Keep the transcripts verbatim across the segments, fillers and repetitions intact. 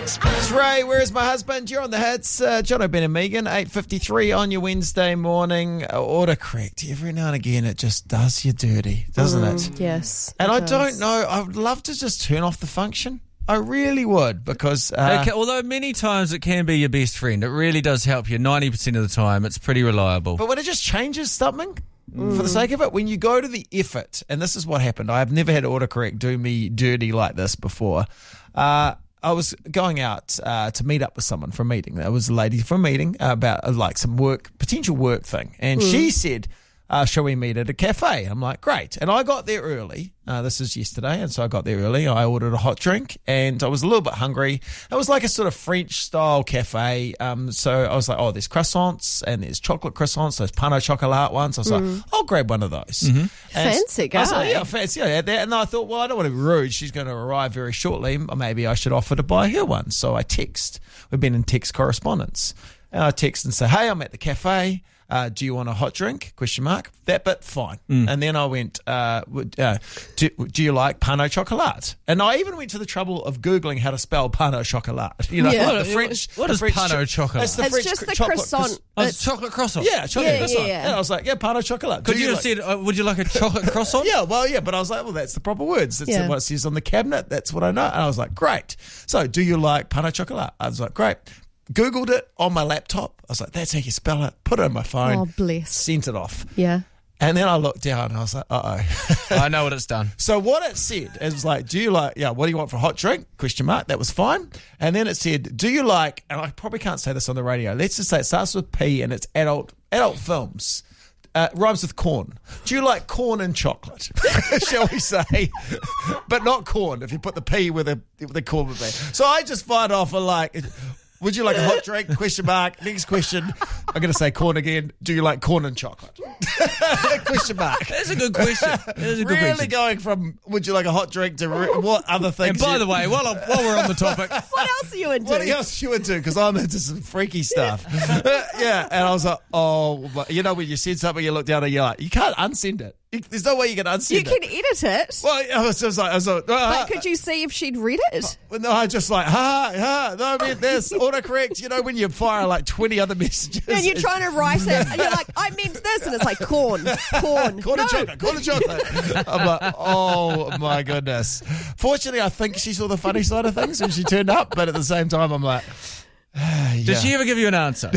It's Ray, where's my husband? You're on the hits. Uh, John O'Ben and Megan, eight fifty-three on your Wednesday morning. Uh, autocorrect. Every now and again it just does you dirty, doesn't Mm, it? yes. And it I does. don't know, I would love to just turn off the function. I really would, because... Uh, Okay, although many times it can be your best friend. It really does help you. ninety percent of the time, it's pretty reliable. But when it just changes something, mm. for the sake of it, when you go to the effort, and this is what happened, I've never had autocorrect do me dirty like this before. Uh, I was going out uh, to meet up with someone for a meeting. There was a lady for a meeting about uh, like some work, potential work thing. And mm. she said, uh, shall we meet at a cafe? I'm like, great. And I got there early. Uh, this is yesterday. And so I got there early. I ordered a hot drink and I was a little bit hungry. It was like a sort of French style cafe. Um, so I was like, oh, there's croissants and there's chocolate croissants, those pain au chocolat ones. I was mm. like, I'll grab one of those. Mm-hmm. Fancy guy. I was like, yeah, fancy. Yeah, and I thought, well, I don't want to be rude. She's going to arrive very shortly. Maybe I should offer to buy her one. So I text. We've been in text correspondence. And I text and say, hey, I'm at the cafe. Uh, do you want a hot drink? Question mark. That bit, fine. Mm. And then I went, uh, uh, do, do you like pain au chocolat? And I even went to the trouble of Googling how to spell pain au chocolat. You know, yeah. like the French. What the is French pain au chocolat? It's, the it's French just the chocolate croissant. Oh, it's chocolate croissant. Yeah, chocolate yeah, croissant. Yeah, yeah. And I was like, yeah, pain au chocolat. Could Do you, you have like- said, uh, would you like a chocolate croissant? Yeah, well, yeah, but I was like, well, that's the proper words. That's Yeah. what it says on the cabinet. That's what I know. And I was like, great. So, do you like pain au chocolat? I was like, great. Googled it on my laptop. I was like, that's how you spell it. Put it on my phone. Oh, bless. Sent it off. Yeah. And then I looked down and I was like, uh-oh. I know what it's done. So what it said, it was like, do you like, yeah, what do you want for a hot drink? Question mark. That was fine. And then it said, do you like, and I probably can't say this on the radio. Let's just say it starts with P and it's adult adult films. Uh, rhymes with corn. Do you like corn and chocolate? Shall we say? But not corn, if you put the P where the, the corn would be. So I just fired off a like... Would you like a hot drink? Question mark. Next question. I'm going to say corn again. Do you like corn and chocolate? Question mark. That's a good question. That is a good Really question. going from would you like a hot drink to re- what other things? And by you- the way, while, I'm, while we're on the topic, What else are you into? what else you into? Because I'm into some freaky stuff. Uh, yeah, and I was like, oh, but you know when you said something, you look down and you're like, you can't unsend it. You, there's no way you can unsend You it. can edit it. Well, I was just like, I was like, uh, But could you see if she'd read it? Well, no, I just like, ha, ha, no, I mean, there's autocorrect, you know, when you fire like twenty other messages. And you're trying to write it, and you're like, I meant this, and it's like corn, corn. Corn no. and chocolate, corn and chocolate. I'm like, oh my goodness. Fortunately, I think she saw the funny side of things when she turned up, but at the same time, I'm like, ah, yeah. did she ever give you an answer?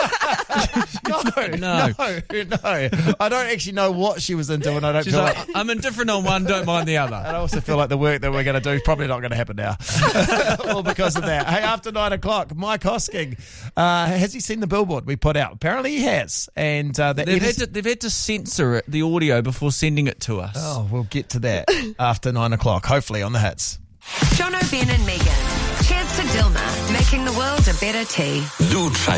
No, No. no, no. I don't actually know what she was into, and I don't She's feel like, like. I'm indifferent on one, don't mind the other. And I also feel like the work that we're going to do is probably not going to happen now. All because of that. Hey, after nine o'clock, Mike Hosking, uh, has he seen the billboard we put out? Apparently he has. And uh, the They've had, edit- to, they've had to censor it, the audio before sending it to us. Oh, we'll get to that after nine o'clock, hopefully on the hits. John O'Ben and Megan. Cheers to Dilma, making the world a better tea. Do try